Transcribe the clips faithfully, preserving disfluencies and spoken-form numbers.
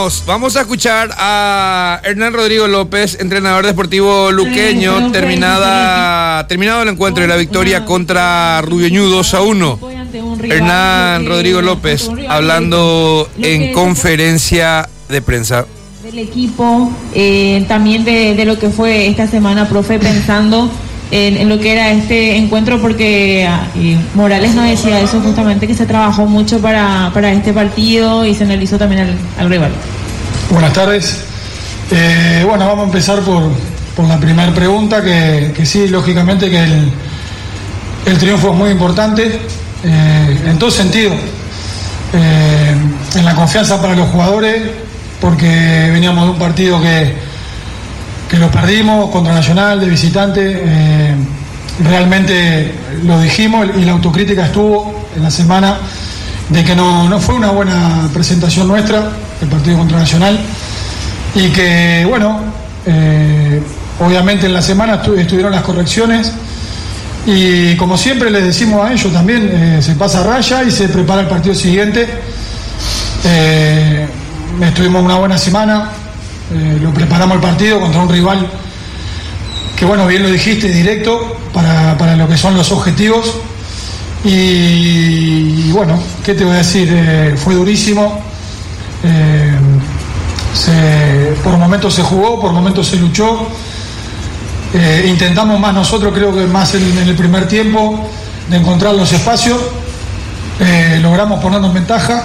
vamos, vamos a escuchar a Hernán Rodrigo López, entrenador deportivo luqueño, terminada, terminado el encuentro de la victoria contra Rubioño dos a uno. Hernán Rodrigo López hablando en conferencia de prensa. Del equipo, eh, también de, de lo que fue esta semana, profe, pensando en, en lo que era este encuentro, porque eh, Morales nos decía eso justamente, que se trabajó mucho para, para este partido y se analizó también al, al rival. Buenas tardes. Eh, bueno, vamos a empezar por, por la primera pregunta, que, que sí, lógicamente que el, el triunfo es muy importante, eh, en todo sentido, eh, en la confianza para los jugadores, porque veníamos de un partido que que lo perdimos contra Nacional de visitante, eh, realmente lo dijimos y la autocrítica estuvo en la semana de que no, no fue una buena presentación nuestra, el partido contra Nacional, y que bueno, eh, obviamente en la semana estu- estuvieron las correcciones y como siempre les decimos a ellos también, eh, se pasa raya y se prepara el partido siguiente. Eh, estuvimos una buena semana. Eh, lo preparamos el partido contra un rival que, bueno, bien lo dijiste, directo para, para lo que son los objetivos y, y bueno, ¿qué te voy a decir? Eh, fue durísimo, eh, se, por momentos se jugó, por momentos se luchó, eh, intentamos más nosotros, creo que más en, en el primer tiempo, de encontrar los espacios, eh, logramos ponernos en ventaja.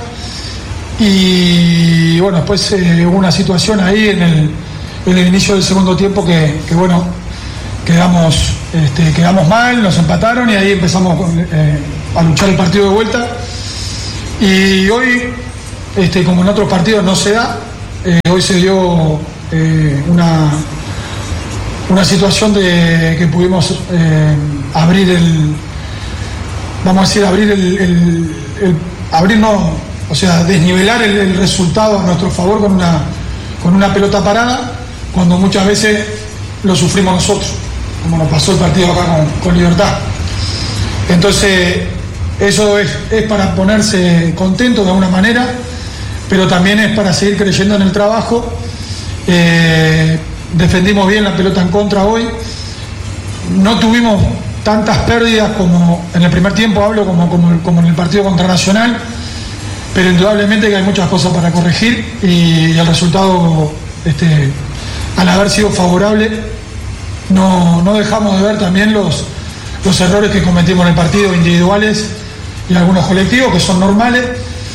Y bueno, después eh, hubo una situación ahí en el, en el inicio del segundo tiempo que, que bueno, quedamos, este, quedamos mal, nos empataron y ahí empezamos eh, a luchar el partido de vuelta. Y hoy, este, como en otros partidos no se da, eh, hoy se dio eh, una, una situación de que pudimos eh, abrir el, vamos a decir, abrir el, el, el abrirnos. O sea, desnivelar el, el resultado a nuestro favor con una, con una pelota parada, cuando muchas veces lo sufrimos nosotros, como nos pasó el partido acá con, con Libertad. Entonces, eso es, es para ponerse contento de alguna manera, pero también es para seguir creyendo en el trabajo. Eh, defendimos bien la pelota en contra hoy. No tuvimos tantas pérdidas como en el primer tiempo, hablo como, como, como en el partido contra Nacional. Pero indudablemente que hay muchas cosas para corregir y, y el resultado, este, al haber sido favorable, no, no dejamos de ver también los, los errores que cometimos en el partido, individuales y algunos colectivos, que son normales.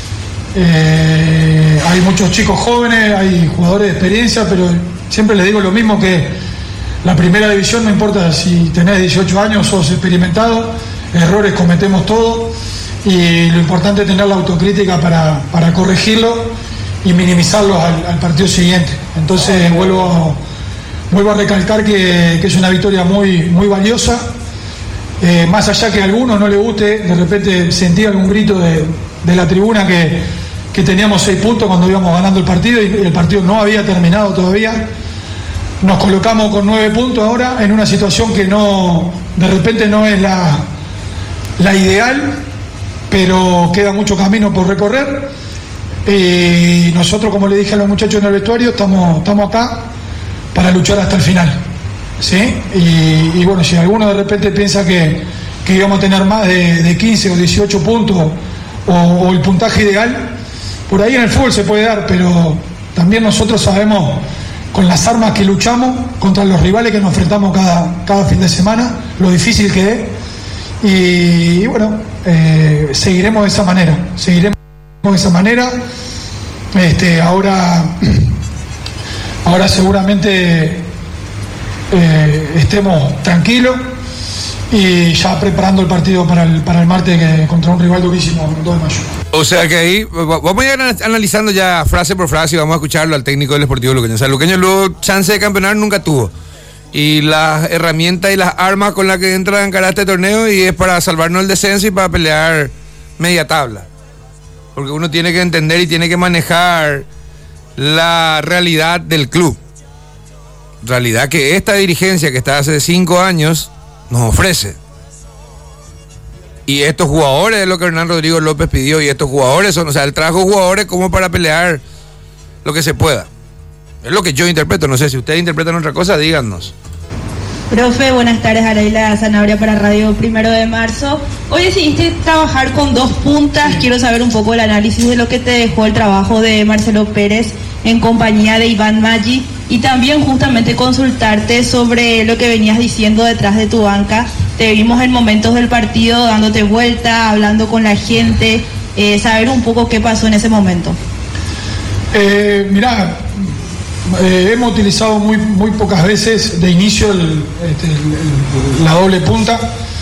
Eh, hay muchos chicos jóvenes, hay jugadores de experiencia, pero siempre les digo lo mismo, que la primera división, no importa si tenés dieciocho años, sos experimentado, errores cometemos todos. Y lo importante es tener la autocrítica para, para corregirlo y minimizarlos al, al partido siguiente. Entonces vuelvo, vuelvo a recalcar que, que es una victoria muy, muy valiosa. Eh, más allá que a algunos no les guste, de repente sentí algún grito de, de la tribuna que, que teníamos seis puntos cuando íbamos ganando el partido y el partido no había terminado todavía. Nos colocamos con nueve puntos ahora en una situación que no, de repente no es la, la ideal, pero queda mucho camino por recorrer. Y nosotros, como le dije a los muchachos en el vestuario, estamos, estamos acá para luchar hasta el final, ¿sí? Y, y bueno, si alguno de repente piensa que, que íbamos a tener más de, de quince o dieciocho puntos o, o el puntaje ideal, por ahí en el fútbol se puede dar, pero también nosotros sabemos, con las armas que luchamos contra los rivales que nos enfrentamos cada, cada fin de semana, lo difícil que es. Y, y bueno, eh, seguiremos de esa manera, seguiremos de esa manera. Este, ahora, ahora seguramente eh, estemos tranquilos y ya preparando el partido para el, para el martes, que, contra un rival durísimo, el dos de mayo. O sea que ahí vamos a ir analizando ya frase por frase y vamos a escucharlo al técnico del Sportivo Luqueño. O sea, Luqueño luego chance de campeonar nunca tuvo. Y las herramientas y las armas con las que entra a encarar este torneo, y es para salvarnos el descenso y para pelear media tabla. Porque uno tiene que entender y tiene que manejar la realidad del club. Realidad que esta dirigencia que está hace cinco años nos ofrece. Y estos jugadores es lo que Hernán Rodrigo López pidió, y estos jugadores son, o sea, él trajo jugadores como para pelear lo que se pueda. Es lo que yo interpreto, no sé si ustedes interpretan otra cosa, díganos. Profe, buenas tardes, Araila Zanabria para Radio Primero de Marzo. Hoy decidiste trabajar con dos puntas, sí. Quiero saber un poco el análisis de lo que te dejó el trabajo de Marcelo Pérez en compañía de Iván Maggi y también justamente consultarte sobre lo que venías diciendo detrás de tu banca. Te vimos en momentos del partido dándote vuelta, hablando con la gente, eh, saber un poco qué pasó en ese momento. Eh, mirá, Eh, hemos utilizado muy, muy pocas veces de inicio el, este, el, el, la doble punta,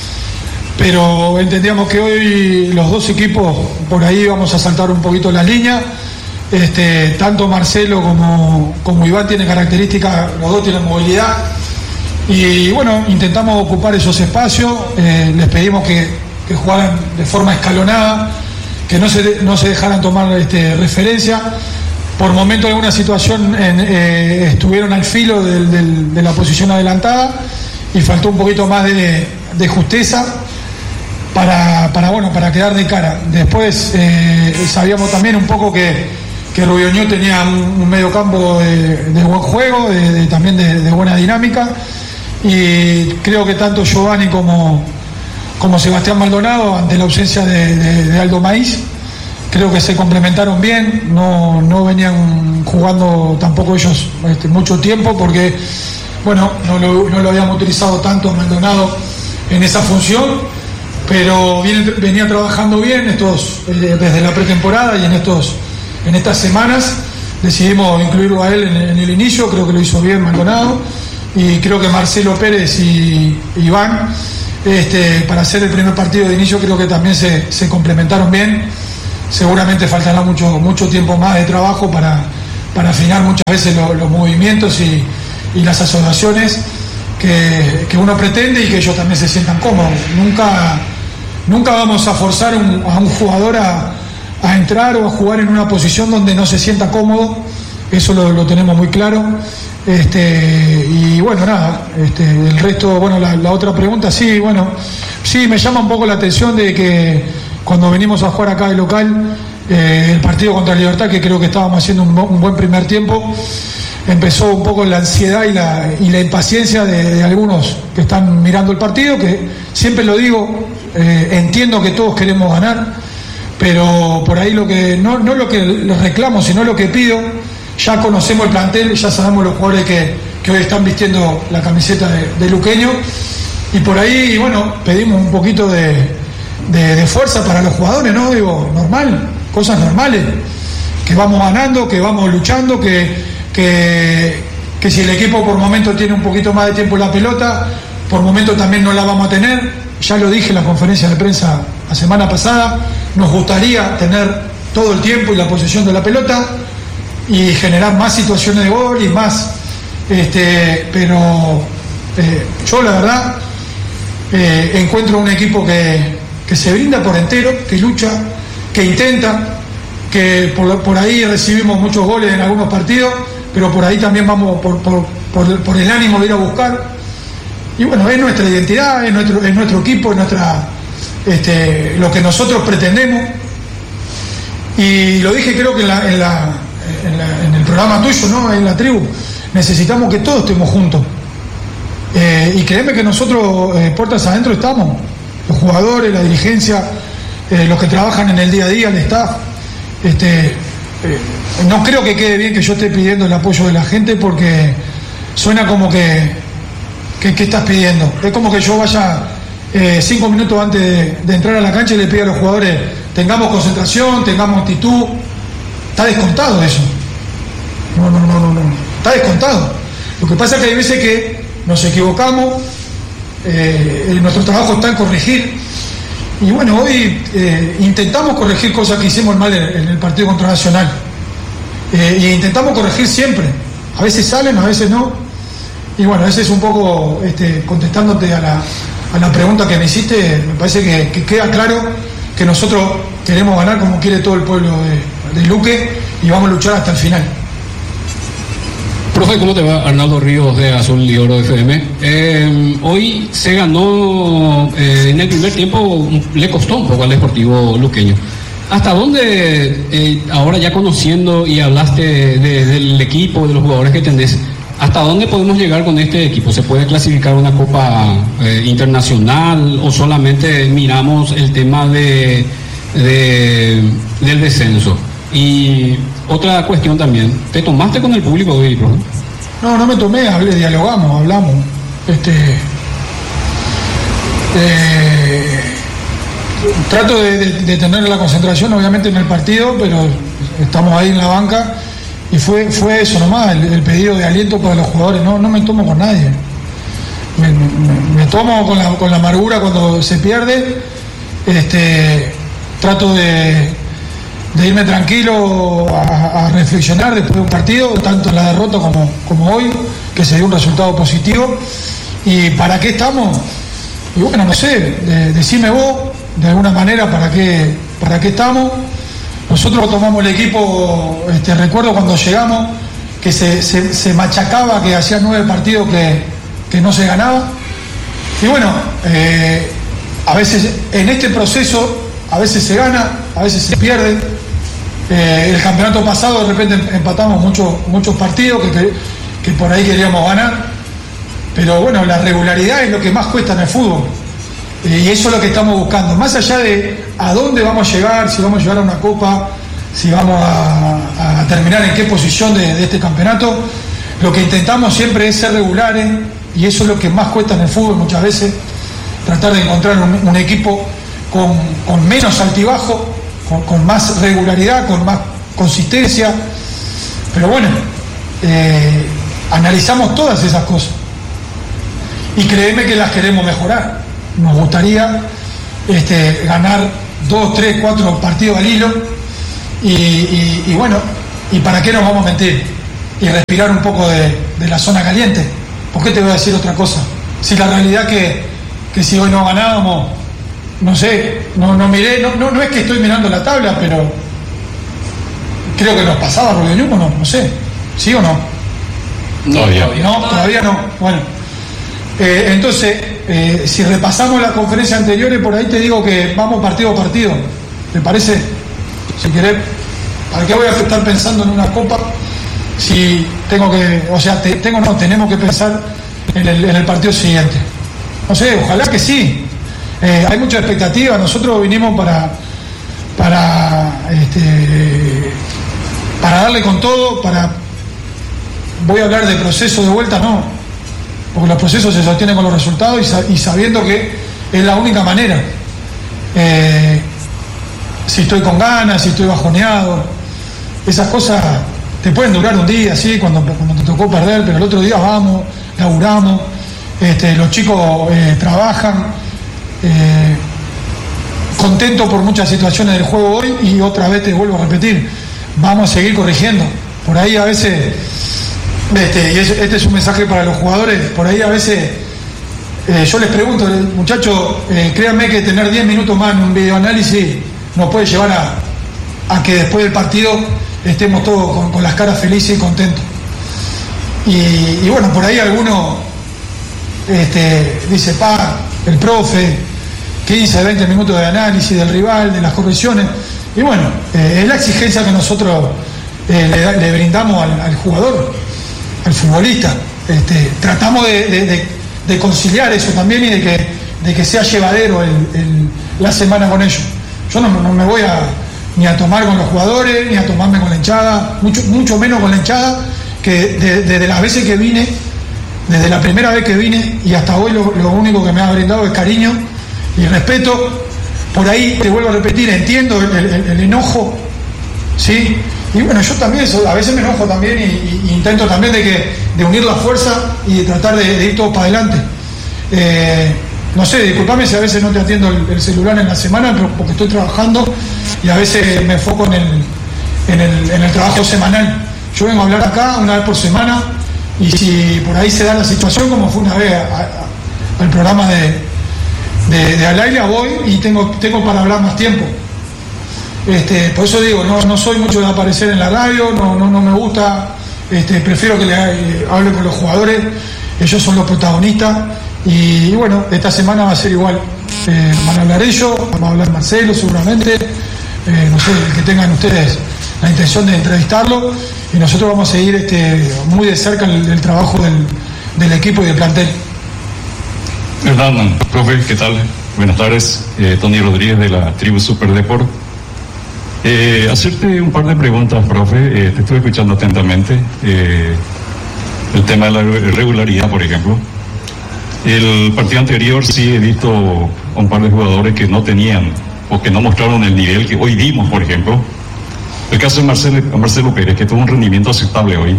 pero entendíamos que hoy los dos equipos por ahí vamos a saltar un poquito la línea. Este, tanto Marcelo como, como Iván tienen características, los dos tienen movilidad y bueno, intentamos ocupar esos espacios. Eh, les pedimos que, que jugaran de forma escalonada, que no se, no se dejaran tomar este, referencia. Por momentos en una situación en, eh, estuvieron al filo del, del, de la posición adelantada y faltó un poquito más de, de justeza para, para, bueno, para quedar de cara. Después eh, sabíamos también un poco que, que Rubioñó tenía un, un medio campo de, de buen juego, de, de, también de, de buena dinámica y creo que tanto Giovanni como, como Sebastián Maldonado, ante la ausencia de, de, de Aldo Maíz, creo que se complementaron bien, no, no venían jugando tampoco ellos este, mucho tiempo porque, bueno, no lo, no lo habíamos utilizado tanto Maldonado en esa función, pero viene, venía trabajando bien estos, eh, desde la pretemporada y en, estos, en estas semanas decidimos incluirlo a él en, en el inicio, creo que lo hizo bien Maldonado y creo que Marcelo Pérez y, y Iván, este, para hacer el primer partido de inicio creo que también se, se complementaron bien. Seguramente faltará mucho, mucho tiempo más de trabajo para, para afinar muchas veces lo, los movimientos y, y las asociaciones que, que uno pretende y que ellos también se sientan cómodos. Nunca, nunca vamos a forzar un, a un jugador a, a entrar o a jugar en una posición donde no se sienta cómodo, eso lo, lo tenemos muy claro. Este, y bueno, nada, este, el resto, bueno, la, la otra pregunta, sí, bueno, sí, me llama un poco la atención de que cuando venimos a jugar acá de local, eh, el partido contra Libertad, que creo que estábamos haciendo un, un buen primer tiempo, empezó un poco la ansiedad y la, y la impaciencia de, de algunos que están mirando el partido, que siempre lo digo, eh, entiendo que todos queremos ganar, pero por ahí lo que, no, no lo que les reclamo, sino lo que pido, ya conocemos el plantel, ya sabemos los jugadores que, que hoy están vistiendo la camiseta de, de Luqueño, y por ahí, bueno, pedimos un poquito de De, de fuerza para los jugadores, ¿no? Digo, normal, cosas normales, que vamos ganando, que vamos luchando, que, que, que si el equipo por momento tiene un poquito más de tiempo en la pelota, por momento también no la vamos a tener. Ya lo dije en la conferencia de prensa la semana pasada, nos gustaría tener todo el tiempo y la posesión de la pelota y generar más situaciones de gol y más, este, pero eh, yo la verdad eh, encuentro un equipo que que se brinda por entero, que lucha, que intenta, que por, por ahí recibimos muchos goles en algunos partidos, pero por ahí también vamos por, por, por, por el ánimo de ir a buscar. Y bueno, es nuestra identidad, es nuestro, es nuestro equipo, es nuestra, este, lo que nosotros pretendemos. Y lo dije creo que en, la, en, la, en, la, en el programa tuyo, ¿no? En la tribu, necesitamos que todos estemos juntos. Eh, y créeme que nosotros, eh, puertas adentro, estamos. Los jugadores, la dirigencia, eh, los que trabajan en el día a día, el staff. Este, eh, no creo que quede bien que yo esté pidiendo el apoyo de la gente porque suena como que, que, que estás pidiendo. Es como que yo vaya eh, cinco minutos antes de, de entrar a la cancha y le pida a los jugadores tengamos concentración, tengamos actitud. Está descontado eso. No, no, no, no, no. Está descontado. Lo que pasa es que hay veces que nos equivocamos. Eh, nuestro trabajo está en corregir y bueno, hoy eh, intentamos corregir cosas que hicimos mal en, en el partido contra Nacional eh, y intentamos corregir siempre, a veces salen, a veces no, y bueno, ese es un poco este, contestándote a la, a la pregunta que me hiciste. Me parece que, que queda claro que nosotros queremos ganar como quiere todo el pueblo de, de Luque y vamos a luchar hasta el final. Profe, ¿cómo te va? Arnaldo Ríos de Azul y Oro F M. Eh, hoy se ganó, eh, en el primer tiempo le costó un poco al Deportivo Luqueño. ¿Hasta dónde, eh, ahora ya conociendo y hablaste de, del equipo, de los jugadores que tenés, hasta dónde podemos llegar con este equipo? ¿Se puede clasificar una Copa eh, internacional o solamente miramos el tema de, de del descenso? Y otra cuestión también, ¿te tomaste con el público hoy, profe? No, no me tomé, hablé, dialogamos, hablamos. Este, eh, trato de, de, de tener la concentración obviamente en el partido, pero estamos ahí en la banca y fue, fue eso nomás, el, el pedido de aliento para los jugadores. No, no me tomo con nadie, me, me, me tomo con la, con la amargura cuando se pierde. Este, trato de, de irme tranquilo a, a reflexionar después de un partido, tanto en la derrota como, como hoy, que se dio un resultado positivo. ¿Y para qué estamos? Y bueno, no sé, de, decime vos de alguna manera para qué, para qué estamos. Nosotros tomamos el equipo, este, recuerdo cuando llegamos que se, se, se machacaba, que hacía nueve partidos que, que no se ganaba. Y bueno, eh, a veces en este proceso, a veces se gana, a veces se pierde. Eh, el campeonato pasado de repente empatamos muchos muchos partidos que, que, que por ahí queríamos ganar. Pero bueno, la regularidad es lo que más cuesta en el fútbol. Y eso es lo que estamos buscando. Más allá de a dónde vamos a llegar, si vamos a llegar a una copa, si vamos a, a terminar en qué posición de, de este campeonato, lo que intentamos siempre es ser regulares, y eso es lo que más cuesta en el fútbol muchas veces, tratar de encontrar un, un equipo con, con menos altibajo, con, con más regularidad, con más consistencia. Pero bueno, eh, analizamos todas esas cosas y créeme que las queremos mejorar. Nos gustaría este, ganar dos, tres, cuatro partidos al hilo y, y, y bueno, ¿y para qué nos vamos a mentir? Y respirar un poco de, de la zona caliente. ¿Por qué te voy a decir otra cosa? Si la realidad que, que si hoy no ganábamos, no sé, no, no miré, no, no, no es que estoy mirando la tabla, pero creo que nos pasaba Rubio Ñumo, no, no sé, ¿sí o no? Todavía. No, todavía no. Bueno, eh, entonces, eh, si repasamos las conferencias anteriores, por ahí te digo que vamos partido a partido. ¿Te parece? Si querés, ¿para qué voy a estar pensando en una copa? Si tengo que, o sea, te, tengo no, tenemos que pensar en el, en el partido siguiente. No sé, ojalá que sí. Eh, hay mucha expectativa. Nosotros vinimos para, para, este, para darle con todo, para, voy a hablar de proceso de vuelta, no, porque los procesos se sostienen con los resultados y, y sabiendo que es la única manera. Eh, si estoy con ganas, si estoy bajoneado, esas cosas te pueden durar un día, sí, cuando, cuando te tocó perder, pero el otro día vamos, laburamos, este, los chicos eh, trabajan, eh, contento por muchas situaciones del juego hoy, y otra vez te vuelvo a repetir, vamos a seguir corrigiendo. Por ahí a veces, este, y este es un mensaje para los jugadores, por ahí a veces eh, yo les pregunto, muchachos, eh, créanme que tener diez minutos más en un videoanálisis nos puede llevar a, a que después del partido estemos todos con, con las caras felices y contentos. Y, y bueno, por ahí alguno este, dice, pa, el profe, quince, veinte minutos de análisis del rival, de las correcciones. Y bueno, eh, es la exigencia que nosotros eh, le, le brindamos al, al jugador, al futbolista. Este, tratamos de, de, de, de conciliar eso también y de que, de que sea llevadero el, el, la semana con ellos. Yo no, no me voy a ni a tomar con los jugadores, ni a tomarme con la hinchada, mucho, mucho menos con la hinchada, que desde de, de las veces que vine, desde la primera vez que vine y hasta hoy lo, lo único que me ha brindado es cariño y respeto. Por ahí te vuelvo a repetir, entiendo el, el, el enojo, ¿sí? Y bueno, yo también a veces me enojo también y, y, y intento también de, que, de unir la fuerza y de tratar de, de ir todos para adelante. Eh, no sé, disculpame si a veces no te atiendo el, el celular en la semana, pero porque estoy trabajando y a veces me enfoco en el, en el, en el trabajo semanal. Yo vengo a hablar acá una vez por semana y si por ahí se da la situación, como fue una vez a, a, al programa de, de, de Alaila, voy y tengo, tengo para hablar más tiempo. Este, por eso digo, no, no soy mucho de aparecer en la radio, no, no, no me gusta, este, prefiero que le eh, hable con los jugadores, ellos son los protagonistas. Y, y bueno, esta semana va a ser igual, eh, van a hablar ellos, vamos a hablar Marcelo seguramente, eh, no sé, el que tengan ustedes la intención de entrevistarlo, y nosotros vamos a seguir este, muy de cerca el, el trabajo del, del equipo y del plantel. Hernán, profe, ¿qué tal? Buenas tardes, eh, Tony Rodríguez de la tribu Super Deport. Eh, hacerte un par de preguntas, profe, eh, te estuve escuchando atentamente. Eh, el tema de la regularidad, por ejemplo. El partido anterior sí he visto a un par de jugadores que no tenían o que no mostraron el nivel que hoy vimos, por ejemplo. El caso de Marcelo, Marcelo Pérez, que tuvo un rendimiento aceptable hoy.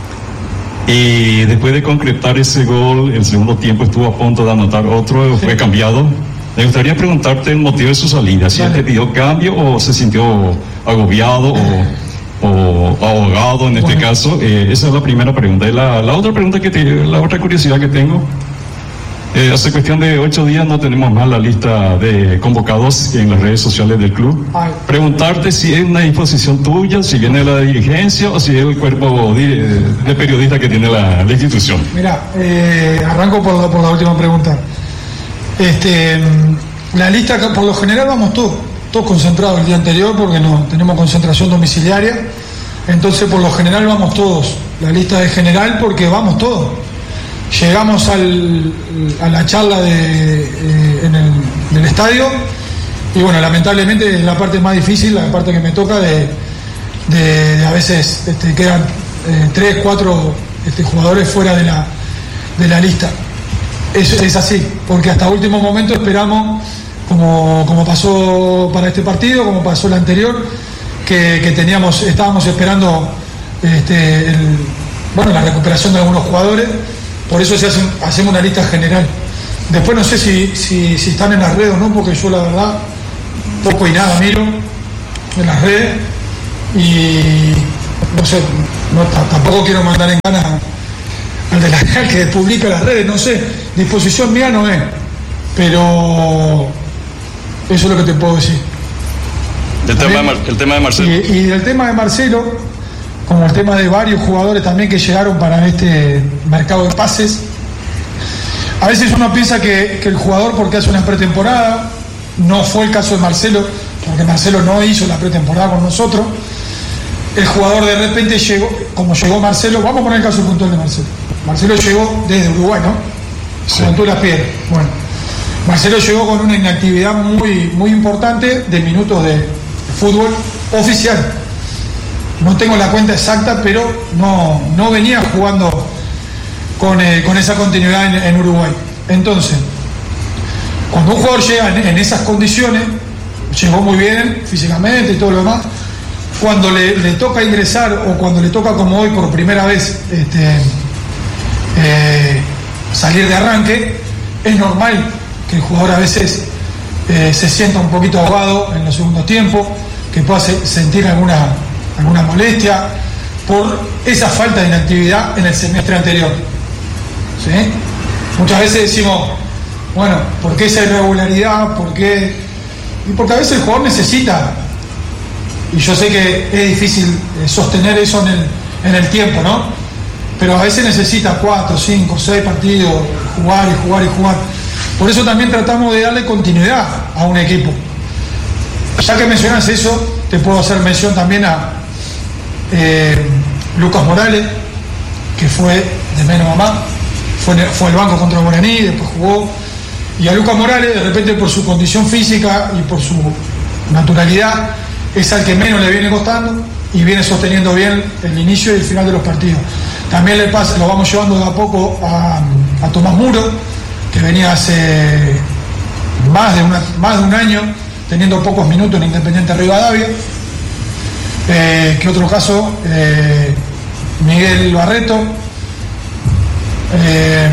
Y después de concretar ese gol, el segundo tiempo estuvo a punto de anotar otro, fue cambiado. Me gustaría preguntarte el motivo de su salida, si él te pidió cambio o se sintió agobiado o, o ahogado en este bueno. caso. Eh, esa es la primera pregunta. Y la, la otra pregunta que te, la otra curiosidad que tengo, eh, hace cuestión de ocho días no tenemos más la lista de convocados en las redes sociales del club. Ay. Preguntarte si es una disposición tuya, si viene la dirigencia o si es el cuerpo de, de periodistas que tiene la, la institución. Mira, eh, arranco por la, por la última pregunta. Este, la lista, por lo general vamos todos, todos concentrados el día anterior porque no tenemos concentración domiciliaria, entonces por lo general vamos todos, la lista es general porque vamos todos. Llegamos al, a la charla de, eh, en el, del estadio y bueno, lamentablemente es la parte más difícil, la parte que me toca de, de, de a veces este, quedan eh, tres, cuatro este, jugadores fuera de la, de la lista. Es, es así, porque hasta último momento esperamos, como, como pasó para este partido, como pasó el anterior, que, que teníamos, estábamos esperando este, el, bueno, la recuperación de algunos jugadores, por eso se hace, hacemos una lista general. Después no sé si, si, si están en las redes o no, porque yo la verdad poco y nada miro en las redes y no sé, no, t- tampoco quiero mandar en ganas al de la al que publica las redes, no sé, disposición mía no es, pero eso es lo que te puedo decir. El tema de, Mar- el tema de Marcelo. Y, y el tema de Marcelo, como el tema de varios jugadores también que llegaron para este mercado de pases, a veces uno piensa que, que el jugador porque hace una pretemporada, no fue el caso de Marcelo, porque Marcelo no hizo la pretemporada con nosotros, el jugador de repente llegó, como llegó Marcelo, vamos a poner el caso puntual de Marcelo. Marcelo llegó desde Uruguay, ¿no? Sí. Juventud Las Piedras. Bueno, Marcelo llegó con una inactividad muy, muy importante de minutos de fútbol oficial. No tengo la cuenta exacta, pero no, no venía jugando con, eh, con esa continuidad en, en Uruguay. Entonces, cuando un jugador llega en, en esas condiciones, llegó muy bien físicamente y todo lo demás, cuando le, le toca ingresar o cuando le toca como hoy por primera vez este, eh, salir de arranque, es normal que el jugador a veces eh, se sienta un poquito ahogado en los segundos tiempos, que pueda se, sentir alguna, alguna molestia por esa falta de inactividad en el semestre anterior. ¿Sí? Muchas veces decimos, bueno, ¿por qué esa irregularidad? ¿Por qué? Y porque a veces el jugador necesita, y yo sé que es difícil sostener eso en el, en el tiempo, ¿no? Pero a veces necesita cuatro, cinco, seis partidos, jugar y jugar y jugar. Por eso también tratamos de darle continuidad a un equipo. Ya que mencionas eso, te puedo hacer mención también a eh, Lucas Morales, que fue de menos a más, fue, fue al banco contra Guaraní, después jugó. Y a Lucas Morales, de repente por su condición física y por su naturalidad, es al que menos le viene costando y viene sosteniendo bien el inicio y el final de los partidos. También le pasa, lo vamos llevando de a poco a, a Tomás Muro, que venía hace más de, una, más de un año teniendo pocos minutos en Independiente Rivadavia. Eh, que otro caso, eh, Miguel Barreto, eh,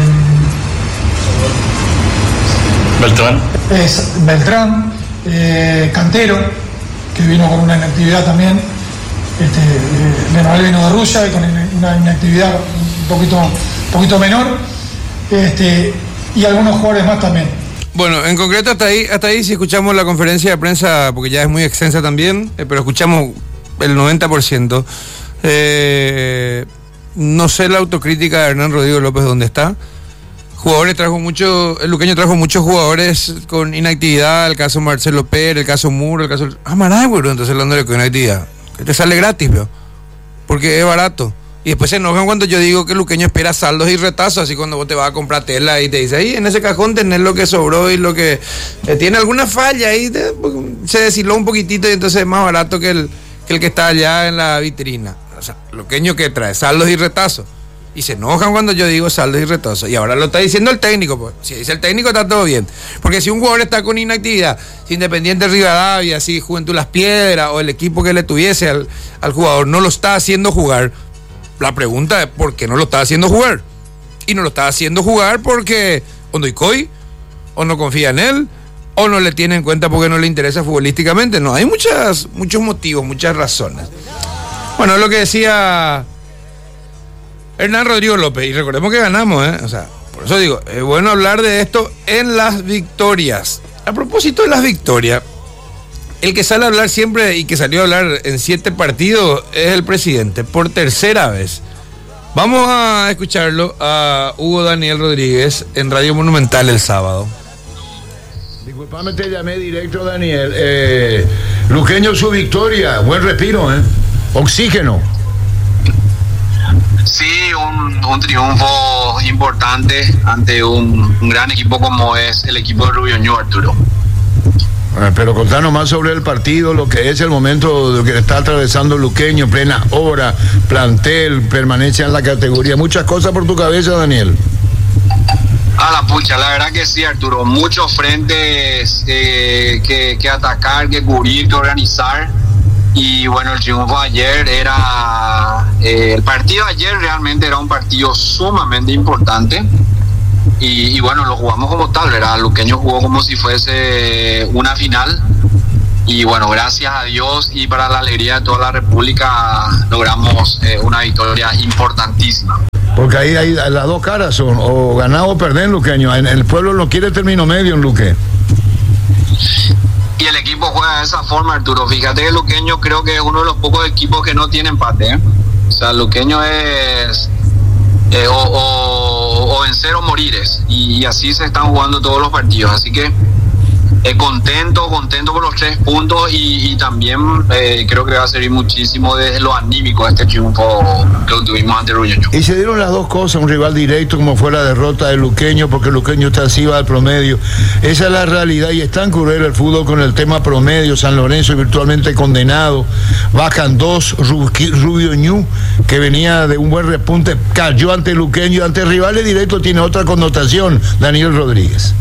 Beltrán, es Beltrán, eh, Cantero, que vino con una inactividad también, este, Manuel vino de Rusia y con una inactividad un poquito, un poquito menor, este, y algunos jugadores más también. Bueno, en concreto hasta ahí, hasta ahí si escuchamos la conferencia de prensa, porque ya es muy extensa también, eh, pero escuchamos el noventa por ciento. Eh, no sé la autocrítica de Hernán Rodrigo López dónde está. jugadores trajo mucho, el Luqueño trajo muchos jugadores con inactividad, el caso Marcelo Pérez, el caso Muro, el caso... Ah, Maragüero, entonces hablando de con inactividad. Que te sale gratis, pero porque es barato. Y después se enojan cuando yo digo que el Luqueño espera saldos y retazos, así cuando vos te vas a comprar tela y te dice, ahí en ese cajón tenés lo que sobró y lo que eh, tiene alguna falla, y te, se deshiló un poquitito y entonces es más barato que el, que el que está allá en la vitrina. O sea, Luqueño que trae saldos y retazos. Y se enojan cuando yo digo saldos y retazos. Y ahora lo está diciendo el técnico, pues. Si dice el técnico está todo bien. Porque si un jugador está con inactividad, si Independiente Rivadavia, si Juventud Las Piedras o el equipo que le tuviese al, al jugador no lo está haciendo jugar, la pregunta es ¿por qué no lo está haciendo jugar? Y no lo está haciendo jugar porque o no hay coy, o no confía en él, o no le tiene en cuenta porque no le interesa futbolísticamente. No, hay muchas, muchos motivos, muchas razones. Bueno, es lo que decía Hernán Rodrigo López, y recordemos que ganamos, ¿eh? O sea, por eso digo, es bueno hablar de esto en las victorias. A propósito de las victorias, el que sale a hablar siempre y que salió a hablar en siete partidos es el presidente, por tercera vez. Vamos a escucharlo a Hugo Daniel Rodríguez en Radio Monumental el sábado. Disculpame, te llamé directo, Daniel. Eh, Luqueño, su victoria, buen respiro, ¿eh? Oxígeno. Sí, un, un triunfo importante ante un, un gran equipo como es el equipo de Rubio Ñu, Arturo. Pero contanos más sobre el partido, lo que es el momento que está atravesando Luqueño, plena hora, plantel, permanencia en la categoría, muchas cosas por tu cabeza, Daniel. A la pucha, la verdad que sí, Arturo, muchos frentes eh, que, que atacar, que cubrir, que organizar. Y bueno, el triunfo ayer era, eh, el partido ayer realmente era un partido sumamente importante. Y, y bueno, lo jugamos como tal, ¿verdad? Luqueño jugó como si fuese una final. Y bueno, gracias a Dios y para la alegría de toda la República logramos eh, una victoria importantísima. Porque ahí, ahí las dos caras son, o ganar o perder, Luqueño. En el pueblo no quiere término medio en Luque. Y el equipo juega de esa forma, Arturo. Fíjate que Luqueño creo que es uno de los pocos equipos que no tiene empate, ¿eh? O sea, Luqueño es... Eh, o, o, o vencer o morires, y, y así se están jugando todos los partidos, así que eh, contento, contento por los tres puntos y, y también eh, creo que va a servir muchísimo desde lo anímico este triunfo que obtuvimos ante Rubio Ñu. Y se dieron las dos cosas, un rival directo como fue la derrota de Luqueño, porque Luqueño está así, va al promedio. Esa es la realidad y es tan cruel el fútbol con el tema promedio. San Lorenzo virtualmente condenado, bajan dos, Rubio Ñu, que venía de un buen repunte, cayó ante Luqueño, ante rivales directos tiene otra connotación, Daniel Rodríguez.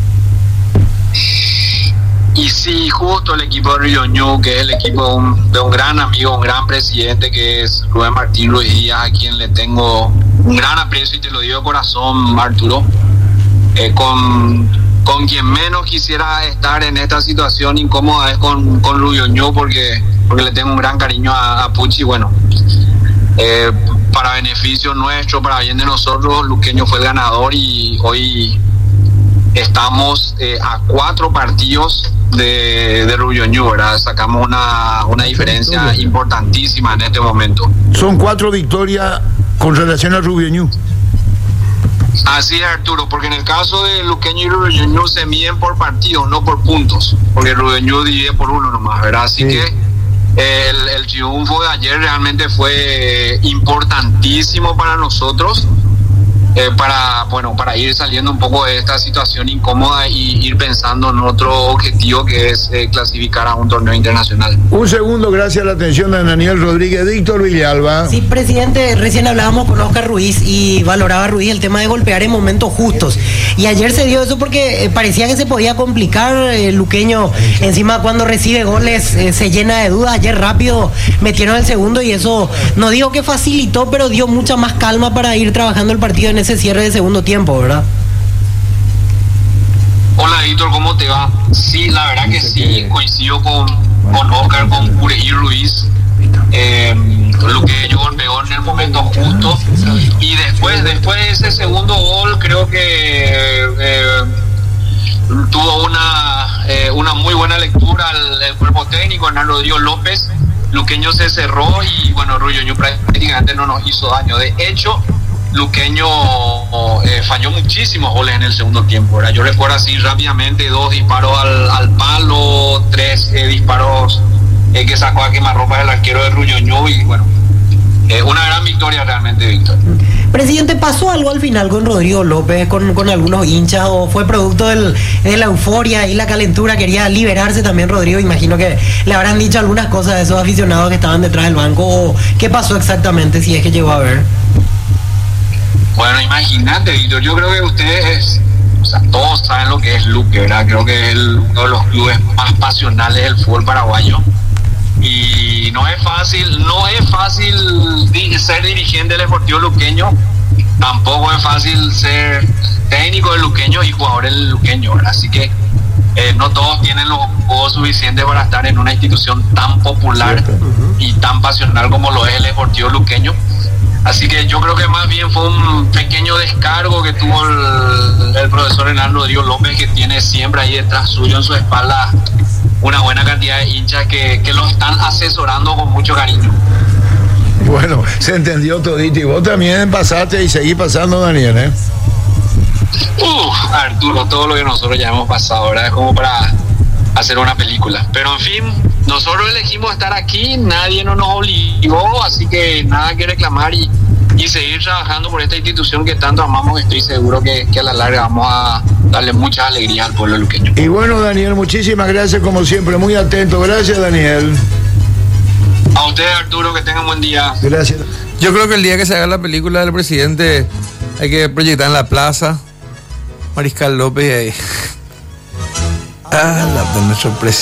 Y sí, justo el equipo de Rubio Ñu, que es el equipo de un, de un gran amigo, un gran presidente, que es Rubén Martín Ruiz Díaz, a quien le tengo un gran aprecio y te lo digo de corazón, Arturo. Eh, con, con quien menos quisiera estar en esta situación incómoda es con, con Rubio Ñu, porque, porque le tengo un gran cariño a, a Puchi. Bueno, eh, para beneficio nuestro, para bien de nosotros, Luqueño fue el ganador y hoy estamos eh, a cuatro partidos de, de Rubio Ñu, ¿verdad? Sacamos una, una diferencia importantísima en este momento. Son cuatro victorias con relación a Rubio Ñu. Así es, Arturo, porque en el caso de Luqueño y Rubio Ñu se miden por partidos, no por puntos, porque Rubio Ñu divide por uno nomás, ¿verdad? Así sí. que el, el triunfo de ayer realmente fue importantísimo para nosotros. Eh, para bueno para ir saliendo un poco de esta situación incómoda y ir pensando en otro objetivo que es eh, clasificar a un torneo internacional. Un segundo, gracias a la atención de Daniel Rodríguez. Víctor Villalba. Sí, presidente, recién hablábamos con Oscar Ruiz y valoraba Ruiz el tema de golpear en momentos justos, y ayer se dio eso porque eh, parecía que se podía complicar. El Luqueño encima cuando recibe goles eh, se llena de dudas. Ayer rápido metieron el segundo y eso no digo que facilitó, pero dio mucha más calma para ir trabajando el partido en ese cierre de segundo tiempo, ¿verdad? Hola, Víctor, ¿cómo te va? Sí, la verdad que sí, coincido con, con Oscar, con Cureí Ruiz. Eh, lo que yo golpeó en el momento justo, y después después de ese segundo gol creo que eh, tuvo una eh, una muy buena lectura el, el cuerpo técnico, Hernán Rodrigo López. Luqueño se cerró y bueno, Rubio Ñu prácticamente no nos hizo daño. De hecho, Luqueño eh, falló muchísimos goles en el segundo tiempo, ¿verdad? Yo recuerdo así rápidamente dos disparos al, al palo, tres eh, disparos eh, que sacó a quemarropa el arquero de Ruyoñú y bueno, eh, una gran victoria realmente, Víctor. Presidente, ¿pasó algo al final con Rodrigo López, con, con algunos hinchas, o fue producto del, de la euforia y la calentura? Quería liberarse también Rodrigo, imagino que le habrán dicho algunas cosas a esos aficionados que estaban detrás del banco, o qué pasó exactamente, si es que llegó a ver. Bueno, imagínate, Víctor, yo creo que ustedes, o sea, todos saben lo que es Luque, ¿verdad? Creo que es el, uno de los clubes más pasionales del fútbol paraguayo. Y no es fácil, no es fácil di- ser dirigente del Sportivo Luqueño, tampoco es fácil ser técnico del Luqueño y jugador del Luqueño, ¿verdad? Así que eh, no todos tienen los juegos suficientes para estar en una institución tan popular y tan pasional como lo es el Sportivo Luqueño. Así que yo creo que más bien fue un pequeño descargo que tuvo el, el profesor Hernán Rodrigo López, que tiene siempre ahí detrás suyo en su espalda una buena cantidad de hinchas que, que lo están asesorando con mucho cariño. Bueno, se entendió todito. Y vos también pasaste y seguís pasando, Daniel, ¿eh? Uf, Arturo, todo lo que nosotros ya hemos pasado, ¿verdad? Es como para hacer una película. Pero en fin, nosotros elegimos estar aquí, nadie no nos obligó, así que nada que reclamar y, y seguir trabajando por esta institución que tanto amamos. Estoy seguro que, que a la larga vamos a darle mucha alegría al pueblo luqueño. Y bueno, Daniel, muchísimas gracias como siempre, muy atento. Gracias, Daniel. A ustedes, Arturo, que tengan buen día. Gracias. Yo creo que el día que se haga la película del presidente hay que proyectar en la plaza Mariscal López y ahí. Ah, la de nuestro presidente.